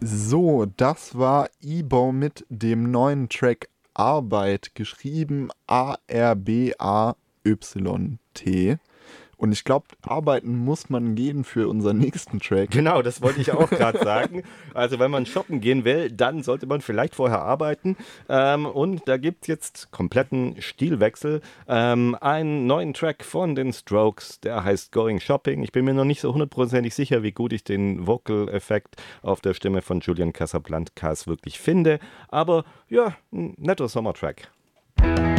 So, das war Ebo mit dem neuen Track Arbeit, geschrieben Arbayt. Und ich glaube, arbeiten muss man gehen für unseren nächsten Track. Genau, das wollte ich auch gerade sagen. Also wenn man shoppen gehen will, dann sollte man vielleicht vorher arbeiten. Und da gibt es jetzt kompletten Stilwechsel. Einen neuen Track von den Strokes, der heißt Going Shopping. Ich bin mir noch nicht so hundertprozentig sicher, wie gut ich den Vocal-Effekt auf der Stimme von Julian Casablancas wirklich finde. Aber ja, ein netter Sommertrack.